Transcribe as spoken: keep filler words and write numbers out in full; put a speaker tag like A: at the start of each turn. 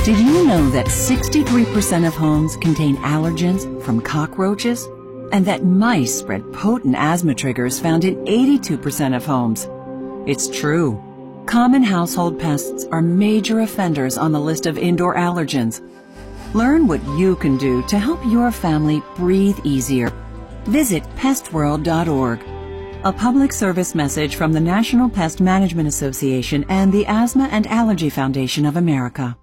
A: Did you know that sixty-three percent of homes contain allergens from cockroaches? And that mice spread potent asthma triggers found in eighty-two percent of homes? It's true. Common household pests are major offenders on the list of indoor allergens. Learn what you can do to help your family breathe easier. Visit pest world dot org. A public service message from the National Pest Management Association and the Asthma and Allergy Foundation of America.